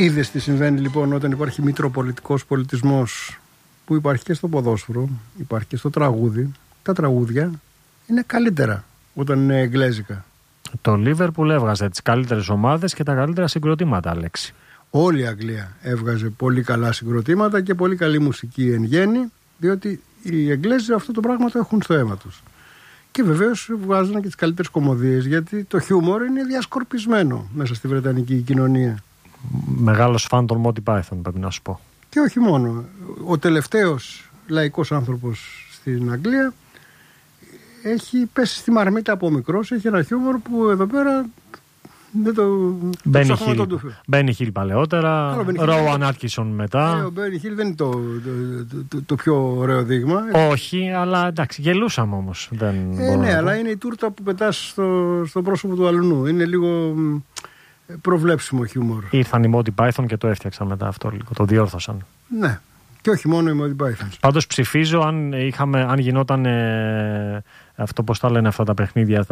Είδες τι συμβαίνει λοιπόν όταν υπάρχει μητροπολιτικός πολιτισμός, που υπάρχει και στο ποδόσφαιρο, υπάρχει και στο τραγούδι. Τα τραγούδια είναι καλύτερα όταν είναι εγγλέζικα. Το Λίβερπουλ έβγαζε τις καλύτερες ομάδες και τα καλύτερα συγκροτήματα, Αλέξη. Όλη η Αγγλία έβγαζε πολύ καλά συγκροτήματα και πολύ καλή μουσική εν γέννη, διότι οι Εγγλέζοι αυτό το πράγμα το έχουν στο αίμα τους. Και βεβαίως βγάζουν και τις καλύτερες κωμωδίες, γιατί το χιούμορ είναι διασκορπισμένο μέσα στη βρετανική κοινωνία. Μεγάλος φαν των Monty Python, πρέπει να σου πω. Και όχι μόνο. Ο τελευταίος λαϊκός άνθρωπος στην Αγγλία έχει πέσει στη μαρμίτα από μικρός, έχει ένα χιούμορ που εδώ πέρα δεν το ψάχνουμε τον τούφιο. Μπένι Χιλ παλαιότερα, Ρόουαν Άτκινσον μετά. Ο Μπένι Χιλ δεν είναι το πιο ωραίο δείγμα. Όχι, αλλά εντάξει, γελούσαμε όμως. Ναι, αλλά είναι η τούρτα που πετάς στο πρόσωπο του αλουνού. Είναι λίγο προβλέψιμο χιούμορ. Ήρθαν οι Monty Python και το έφτιαξαν μετά αυτό λίγο, το διόρθωσαν. Ναι, και όχι μόνο οι Monty Python. Πάντως ψηφίζω αν γινόταν αυτό, πώς τα λένε αυτά τα παιχνίδια,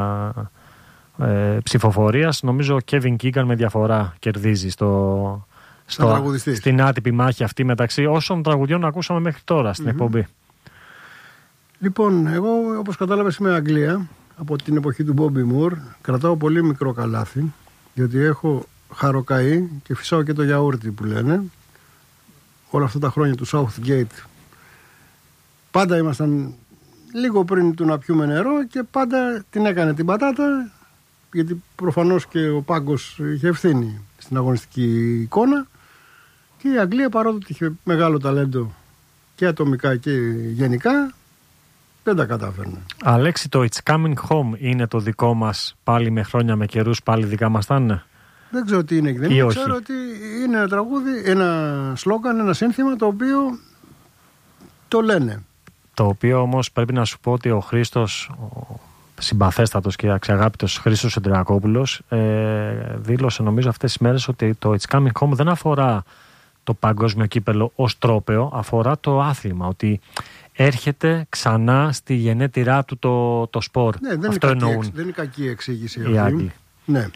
ψηφοφορίας, νομίζω ο Kevin Keegan με διαφορά κερδίζει στην άτυπη μάχη αυτή μεταξύ όσων τραγουδιών ακούσαμε μέχρι τώρα στην εκπομπή. Λοιπόν, εγώ όπως κατάλαβες είμαι Αγγλία από την εποχή του Bobby Moore. Κρατάω πολύ μικρό καλάθι, διότι έχω χαροκαεί και φυσάω και το γιαούρτι που λένε. Όλα αυτά τα χρόνια του Southgate πάντα ήμασταν λίγο πριν του να πιούμε νερό και πάντα την έκανε την πατάτα, γιατί προφανώς και ο πάγκος είχε ευθύνη στην αγωνιστική εικόνα, και η Αγγλία, παρότι είχε μεγάλο ταλέντο και ατομικά και γενικά, δεν τα κατάφερνε. Αλέξη, το It's Coming Home είναι το δικό μας πάλι με χρόνια, με καιρούς, πάλι δικά μας θα είναι? Δεν ξέρω τι είναι και δεν είναι. Ξέρω ότι είναι ένα τραγούδι, ένα σλόγγαν, ένα σύνθημα το οποίο το λένε. Το οποίο όμως πρέπει να σου πω ότι ο Χρήστος, ο συμπαθέστατος και αξιαγάπητος Χρήστος Εντριακόπουλος, δήλωσε νομίζω αυτές τις μέρες ότι το It's Coming Home δεν αφορά το παγκόσμιο κύπελο ως τρόπαιο, αφορά το άθλημα, ότι έρχεται ξανά στη γενέτειρά του το σπορ. Ναι, δεν αυτό είναι δεν είναι κακή εξήγηση οι Άγγλοι. Ναι.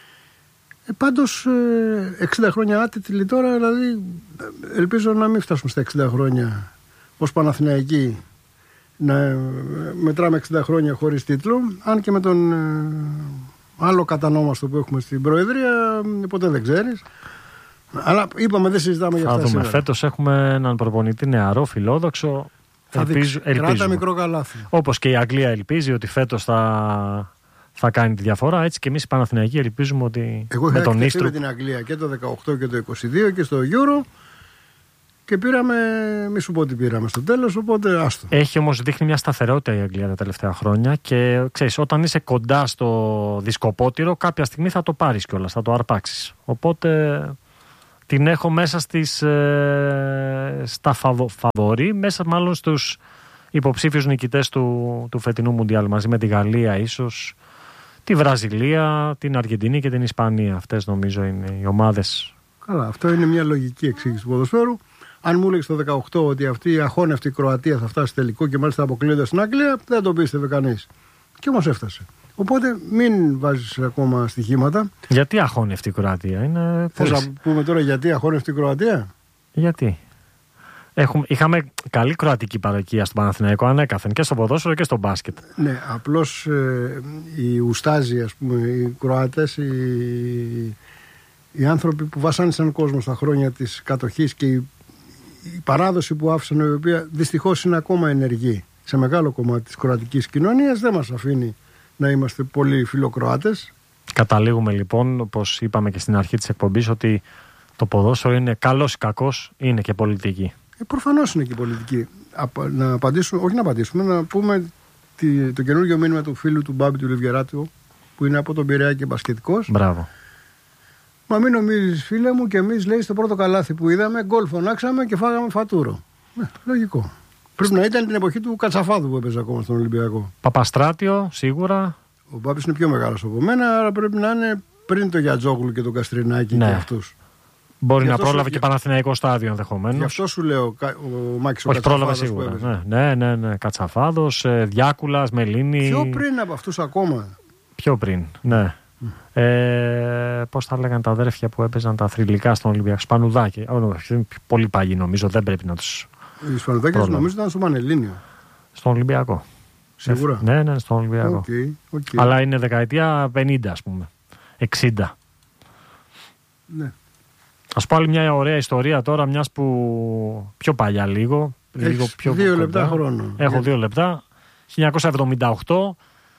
Πάντως 60 χρόνια άτιτλοι τώρα, δηλαδή ελπίζω να μην φτάσουμε στα 60 χρόνια ως Παναθηναϊκοί να μετράμε 60 χρόνια χωρίς τίτλο, αν και με τον άλλο κατανόμαστο που έχουμε στην Προεδρία ποτέ δεν ξέρεις. Αλλά είπαμε δεν συζητάμε για αυτά σήμερα. σήμερα. Φέτος έχουμε έναν προπονητή νεαρό, φιλόδοξο. Κράτα μικρό καλάθι. Όπως και η Αγγλία ελπίζει ότι φέτος θα κάνει τη διαφορά, έτσι και εμείς οι Παναθηναϊκοί ελπίζουμε ότι με τον Ίστρο. Εγώ είχα την Αγγλία και το 18 και το 22 και στο Euro και πήραμε, μη σου πω ότι πήραμε στο τέλος, οπότε άστο. Έχει όμως δείχνει μια σταθερότητα η Αγγλία τα τελευταία χρόνια και ξέρεις, όταν είσαι κοντά στο δισκοπότηρο κάποια στιγμή θα το πάρεις κιόλας, θα το αρπάξεις. Οπότε την έχω μέσα στα φαβορί, μέσα μάλλον στους υποψήφιους νικητές του φετινού Μουντιάλ, μαζί με τη Γαλλία ίσως, τη Βραζιλία, την Αργεντινή και την Ισπανία. Αυτές νομίζω είναι οι ομάδες. Καλά, αυτό είναι μια λογική εξήγηση του ποδοσφαίρου. Αν μου έλεγες το 18 ότι αυτή η αχώνευτη Κροατία θα φτάσει τελικό και μάλιστα αποκλείοντας στην Αγγλία, δεν το πίστευε κανείς. Και όμως έφτασε. Οπότε μην βάζεις ακόμα στοιχήματα. Γιατί αχώνευτη η Κροατία? Θες να πούμε τώρα γιατί αχώνευτη η Κροατία? Γιατί? Είχαμε καλή κροατική παροικία στον Παναθηναϊκό ανέκαθεν και στο ποδόσφαιρο και στο μπάσκετ. Ναι, απλώς οι ουστάζοι, ας πούμε, οι Κροάτες, οι άνθρωποι που βασάνισαν κόσμο στα χρόνια της κατοχής και η παράδοση που άφησαν, η οποία δυστυχώς είναι ακόμα ενεργή σε μεγάλο κομμάτι της κροατικής κοινωνίας, δεν μας αφήνει να είμαστε πολύ φιλοκροάτες. Καταλήγουμε λοιπόν, όπως είπαμε και στην αρχή της εκπομπής, ότι το ποδόσφαιρο είναι καλός ή κακός, είναι και πολιτική. Προφανώς είναι και πολιτική. Να απαντήσουμε, όχι να απαντήσουμε, να πούμε το καινούργιο μήνυμα του φίλου του Μπάμπη του Λιβιεράτου, που είναι από τον Πειραιά και μπασκετικός. Μπράβο. Μα μην νομίζεις, φίλε μου, και εμείς, λέει, στο πρώτο καλάθι που είδαμε, γκολ φωνάξαμε και φάγαμε φατούρο. Λογικό. Πρέπει να ήταν την εποχή του Κατσαφάδου που έπαιζε ακόμα στον Ολυμπιακό. Παπαστράτιο, σίγουρα. Ο Μπάμπης είναι πιο μεγάλος από μένα, αλλά πρέπει να είναι πριν το Γιατζόγλου και τον Καστρινάκη, ναι, και αυτούς. Μπορεί να πρόλαβε και Παναθηναϊκό στάδιο ενδεχομένως. Γι' αυτό σου λέω ο Μάκης ο Κατσαφάδος. Όχι, πρόλαβε σίγουρα. Ναι. Κατσαφάδος, Διάκουλας, Μελίνη. Πιο πριν από αυτούς ακόμα. Πιο πριν, ναι. Πώς τα λέγανε τα αδέρφια που έπαιζαν τα θρυλικά στον Ολυμπιακό, Σπανουδάκη. Πολύ παγιοί νομίζω, δεν πρέπει να τους. Οι Σπανουδάκες νομίζω ήταν στο Πανελλήνιο. Στον Ολυμπιακό. Σίγουρα. Ναι, στον Ολυμπιακό. Okay. Αλλά είναι δεκαετία 50, ας πούμε. 60. Ναι. Ας πω άλλη μια ωραία ιστορία τώρα, μιας που πιο παλιά λίγο. Έχεις πιο 2 λεπτά χρόνο. Έχω 2 λεπτά. 1978,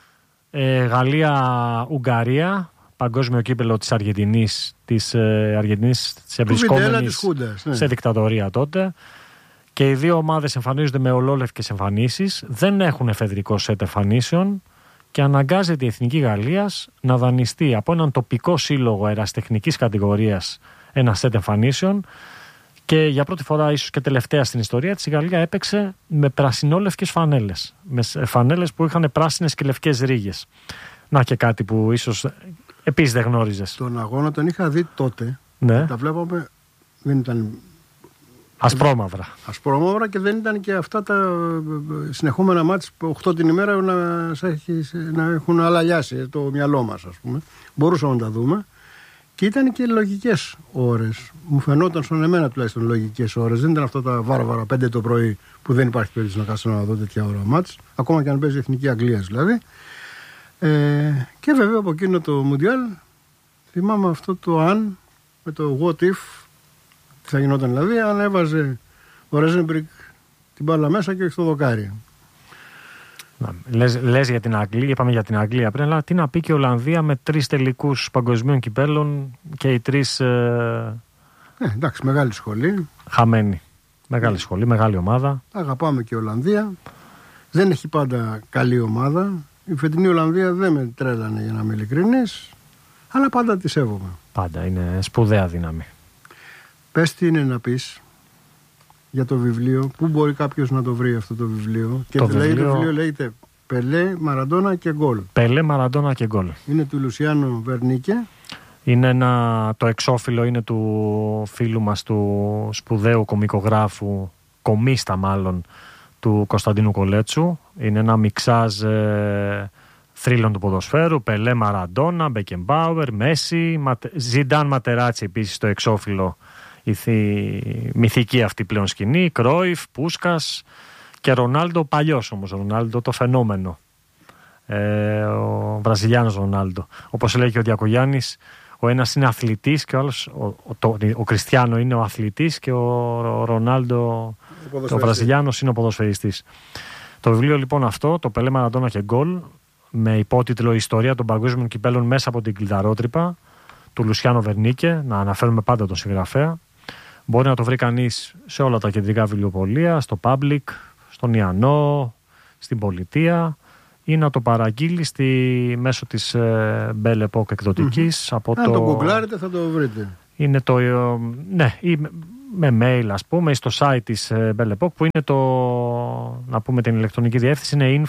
Γαλλία-Ουγγαρία, παγκόσμιο κύπελλο της Αργεντινής, της ευρισκόμενης σε δικτατορία τότε. Και οι δύο ομάδες εμφανίζονται με ολόλευκες εμφανίσεις, δεν έχουν εφεδρικό σετ εμφανίσεων και αναγκάζεται η Εθνική Γαλλίας να δανειστεί από έναν τοπικό σύλλογο αεραστεχνικής κατηγορίας ένα σετ εμφανίσεων. Και για πρώτη φορά, ίσως και τελευταία στην ιστορία της, η Γαλλία έπαιξε με πρασινόλευκες φανέλες. Με φανέλες που είχαν πράσινες και λευκές ρίγες. Να και κάτι που ίσως επίσης δεν γνώριζες. Τον αγώνα τον είχα δει τότε. Ναι. Τα βλέπαμε, δεν ήταν. Ασπρόμαυρα. Ασπρόμαυρα και δεν ήταν και αυτά τα συνεχόμενα μάτς 8 την ημέρα να έχουν αλαλιάσει το μυαλό μας, ας πούμε. Μπορούσαμε να τα δούμε. Και ήταν και λογικές ώρες. Μου φαινόταν στον εμένα τουλάχιστον λογικές ώρες. Δεν ήταν αυτά τα βάρβαρα 5 το πρωί που δεν υπάρχει περίπτωση να κάτσω να δω τέτοια ώρα μάτς. Ακόμα και αν παίζει η Εθνική Αγγλίας δηλαδή. Και βέβαια από εκείνο το Μουντιάλ θυμάμαι αυτό το αν με το what if. Τι θα γινόταν δηλαδή αν έβαζε ο Ρέζενμπρικ την μπάλα μέσα και όχι στο δοκάρι. Λες για την Αγγλία, είπαμε για την Αγγλία πριν, αλλά τι να πει και η Ολλανδία με 3 τελικούς παγκοσμίων κυπέλων και οι 3. Εντάξει, μεγάλη σχολή. Χαμένοι. Μεγάλη σχολή, μεγάλη ομάδα. Αγαπάμε και η Ολλανδία. Δεν έχει πάντα καλή ομάδα. Η φετινή Ολλανδία δεν με τρέλανε, για να είμαι ειλικρινής, αλλά πάντα τη σέβομαι. Πάντα είναι σπουδαία δύναμη. Πες τι είναι να πεις για το βιβλίο, πού μπορεί κάποιος να το βρει αυτό το βιβλίο. Και το βιβλίο λέγεται Πελέ, Μαραντόνα και Γκολ. Πελέ, Μαραντόνα και Γκολ. Είναι του Λουσιάνο Βερνίκε. Είναι το εξώφυλλο είναι του φίλου μας, του σπουδαίου κομικογράφου, κομίστα μάλλον, του Κωνσταντίνου Κολέτσου. Είναι ένα μιξάζ θρύλων του ποδοσφαίρου. Πελέ, Μαραντόνα, Μπεκεμπάουερ, Μέση, Ζιντάν, Ματεράτσι επίσης το εξώφυλλο. Η μυθική αυτή πλέον σκηνή, Κρόιφ, Πούσκας και Ρονάλντο, παλιός όμως Ρονάλντο, το φαινόμενο, ο Βραζιλιάνος Ρονάλντο. Όπως λέει και ο Διακογιάννης, ο ένας είναι αθλητής και ο άλλος, ο Κριστιάνο είναι ο αθλητής και ο Ρονάλντο, ο Βραζιλιάνος είναι ο ποδοσφαιριστής. Το βιβλίο λοιπόν αυτό, το Πελέ, Μαραντόνα και Γκολ, με υπότιτλο «Ιστορία των παγκόσμιων κυπέλων μέσα από την κλειδαρότρυπα», του Λουσιάνο Βερνίκε, να αναφέρουμε πάντα τον συγγραφέα. Μπορεί να το βρει κανείς σε όλα τα κεντρικά βιβλιοπωλεία, στο Public, στον Ιαννό, στην Πολιτεία, ή να το παραγγείλει μέσω της Belle Epoque εκδοτικής. Αν το γκουγκλάρετε θα το βρείτε. Είναι ή με mail ας πούμε, ή στο site της Belle Epoque, που είναι να πούμε την ηλεκτρονική διεύθυνση, είναι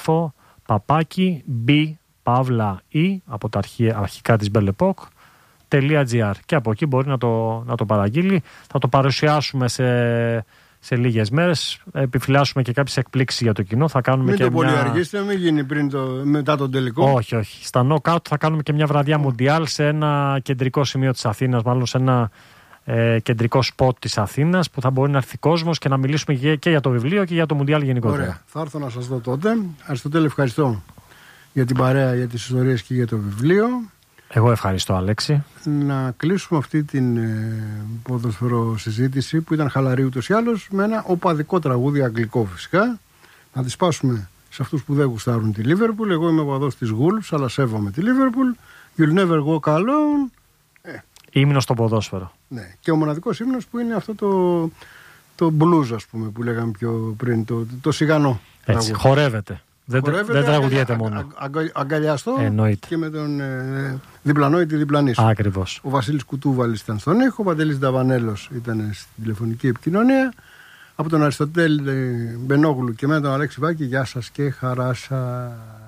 info@b-e από τα αρχικά της Belle Epoque .gr. Και από εκεί μπορεί να το παραγγείλει. Θα το παρουσιάσουμε σε λίγες μέρες. Επιφυλάσσουμε και κάποιες εκπλήξεις για το κοινό. Θα κάνουμε μην το πολύ αργήσετε, μην γίνει μετά τον τελικό. Όχι. Στα knockout θα κάνουμε και μια βραδιά Μουντιάλ σε ένα κεντρικό σημείο της Αθήνας, μάλλον σε ένα κεντρικό σποτ της Αθήνας, που θα μπορεί να έρθει κόσμος και να μιλήσουμε και για το βιβλίο και για το Μουντιάλ γενικότερα. Ωραία. Θα έρθω να σας δω τότε. Αριστοτέλη, ευχαριστώ για την παρέα, για τις ιστορίες και για το βιβλίο. Εγώ ευχαριστώ, Αλέξη. Να κλείσουμε αυτή την ποδοσφαιροσυζήτηση που ήταν χαλαρή ούτως ή άλλως με ένα οπαδικό τραγούδι, αγγλικό φυσικά. Να τη σπάσουμε σε αυτούς που δεν γουστάρουν τη Λίβερπουλ. Εγώ είμαι οπαδός της Wolves, αλλά σέβομαι τη Λίβερπουλ. You'll never walk alone. Ύμνος στο ποδόσφαιρο. Ναι. Και ο μοναδικός ύμνος που είναι αυτό το blues, ας πούμε, που λέγαμε πιο πριν, το σιγανό. Έτσι, χορεύεται. Δεν τραγουδιέται μόνο. Αγκαλιαστό. Εννοείται. Και με τον διπλανό ή τη διπλανή σου. Ακριβώς. Ο Βασίλης Κουτούβαλης ήταν στον ήχο, ο Παντελής Νταβανέλος ήταν στην τηλεφωνική επικοινωνία. Από τον Αριστοτέλη Μπενόγλου και με τον Αλέξη Βάκη, γεια σας και χαρά σας.